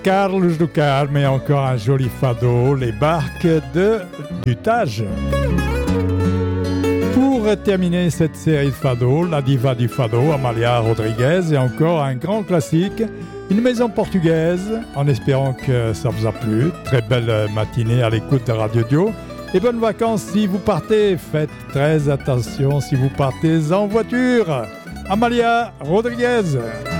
Carlos do Carme et encore un joli fado, les barques du Tage. Pour terminer cette série de fado, la diva du fado, Amália Rodrigues, et encore un grand classique, une maison portugaise, en espérant que ça vous a plu. Très belle matinée à l'écoute de Radio Dio. Et bonnes vacances si vous partez. Faites très attention si vous partez en voiture. Amália Rodrigues.